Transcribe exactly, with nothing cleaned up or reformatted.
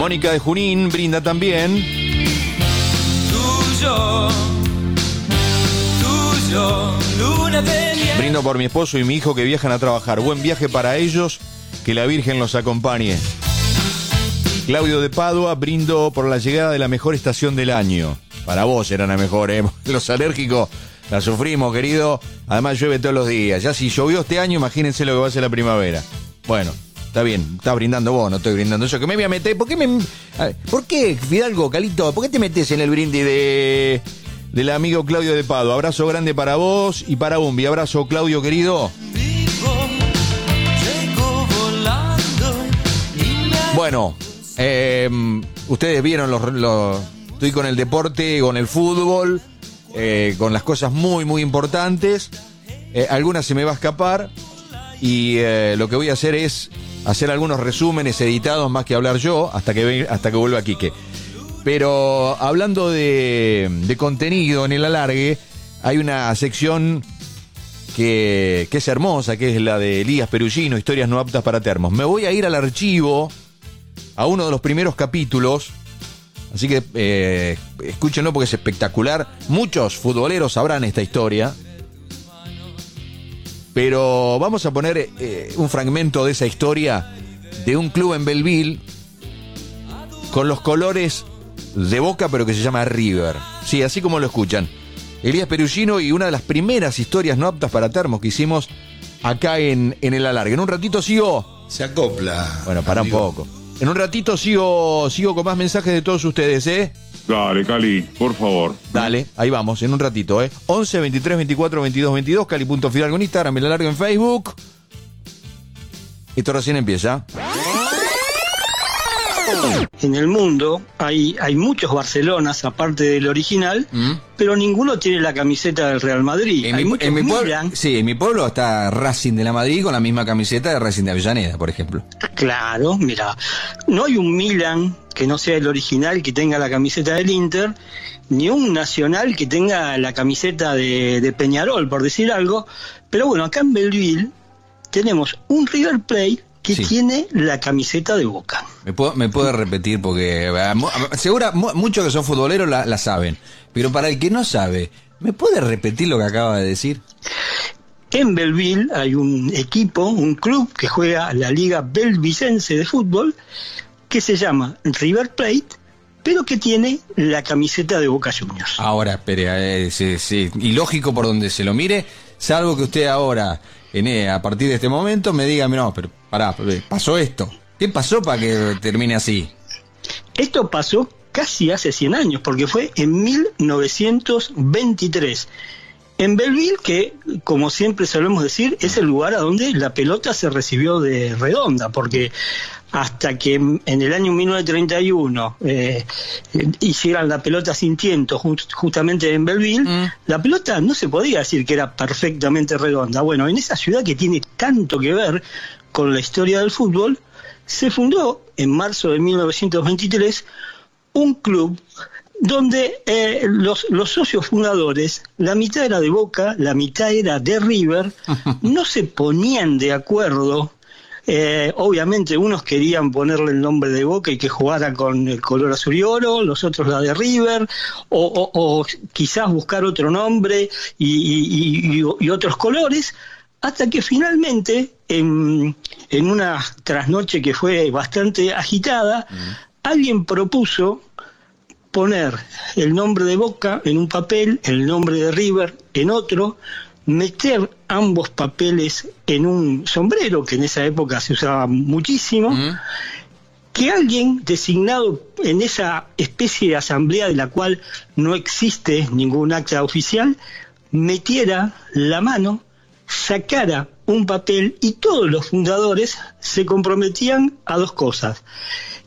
Mónica de Junín brinda también. Tuyo, tuyo, luna de miel. Brindo por mi esposo y mi hijo que viajan a trabajar. Buen viaje para ellos, que la Virgen los acompañe. Claudio de Padua, brindo por la llegada de la mejor estación del año. Para vos era la mejor, ¿eh? Los alérgicos la sufrimos, querido. Además llueve todos los días. Ya si llovió este año, imagínense lo que va a ser la primavera. Bueno, está bien, está brindando vos, no estoy brindando yo. Que me voy a meter. ¿Por qué me.? A ver, ¿por qué, Fidalgo, Calito? ¿Por qué te metes en el brindis de. del amigo Claudio de Padua? Abrazo grande para vos y para Umbi. Abrazo, Claudio, querido. Bueno, eh, ustedes vieron los, los. Estoy con el deporte, con el fútbol. Eh, con las cosas muy, muy importantes. Eh, algunas se me va a escapar. Y eh, lo que voy a hacer es hacer algunos resúmenes editados más que hablar yo hasta que, hasta que vuelva Quique. Pero hablando de, de contenido en el alargue, hay una sección que, que es hermosa, que es la de Elías Perugino, Historias no aptas para termos. Me voy a ir al archivo, a uno de los primeros capítulos. Así que eh, escúchenlo porque es espectacular. Muchos futboleros sabrán esta historia. Pero vamos a poner eh, un fragmento de esa historia de un club en Belleville con los colores de Boca, pero que se llama River. Sí, así como lo escuchan. Elías Perugino y una de las primeras historias no aptas para termos que hicimos acá en, en el alargue. En un ratito sigo... Se acopla. Bueno, para un poco. En un ratito sigo sigo con más mensajes de todos ustedes, ¿eh? Dale, Cali, por favor. Dale, ahí vamos, en un ratito, ¿eh? once, veintitrés, veinticuatro, veintidós, veintidós, Cali.Fidalgo en Instagram, el alargue en Facebook. Esto recién empieza. En el mundo hay, hay muchos Barcelonas, aparte del original, mm. pero ninguno tiene la camiseta del Real Madrid. En hay mi, muchos en mi pueblo, Milan. sí, en mi pueblo está Racing de la Madrid con la misma camiseta de Racing de Avellaneda, por ejemplo. Claro, mira, no hay un Milan que no sea el original que tenga la camiseta del Inter, ni un Nacional que tenga la camiseta de, de Peñarol, por decir algo. Pero bueno, acá en Belleville tenemos un River Plate que sí. tiene la camiseta de Boca. Me puedo, me puedo repetir porque segura muchos que son futboleros la, la saben, pero para el que no sabe, ¿me puede repetir lo que acaba de decir? En Belleville hay un equipo, un club que juega la Liga Belvicense de fútbol que se llama River Plate, pero que tiene la camiseta de Boca Juniors. Ahora, espere, eh, sí, sí, ilógico por donde se lo mire, salvo que usted ahora, en, eh, a partir de este momento, me diga, no, pero pará, pasó esto. ¿Qué pasó para que termine así? Esto pasó casi hace cien años, porque fue en mil novecientos veintitrés. En Belleville, que, como siempre solemos decir, es el lugar a donde la pelota se recibió de redonda, porque hasta que en el año mil novecientos treinta y uno eh, hicieran la pelota sin tiento just, justamente en Belleville, mm. la pelota no se podía decir que era perfectamente redonda. Bueno, en esa ciudad que tiene tanto que ver con la historia del fútbol, se fundó en marzo de mil novecientos veintitrés un club donde eh, los, los socios fundadores, la mitad era de Boca, la mitad era de River, no se ponían de acuerdo. Eh, obviamente unos querían ponerle el nombre de Boca y que jugara con el color azul y oro, los otros la de River, o, o, o quizás buscar otro nombre y, y, y, y otros colores, hasta que finalmente, en, en una trasnoche que fue bastante agitada, mm. alguien propuso poner el nombre de Boca en un papel, el nombre de River en otro, meter ambos papeles en un sombrero, que en esa época se usaba muchísimo, mm. que alguien designado en esa especie de asamblea de la cual no existe ningún acta oficial, metiera la mano, sacara un papel y todos los fundadores se comprometían a dos cosas: